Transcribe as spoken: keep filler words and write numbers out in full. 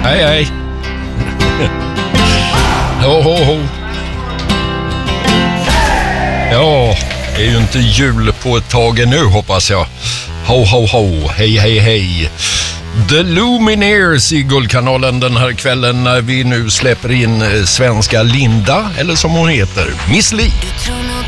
Hej, hej. Ho, ho, ho. Ja, det är ju inte jul på ett tag nu, hoppas jag. Ho, ho, ho. Hej, hej, hej. The Lumineers i Guldkanalen den här kvällen när vi nu släpper in svenska Linda, eller som hon heter, Miss Li.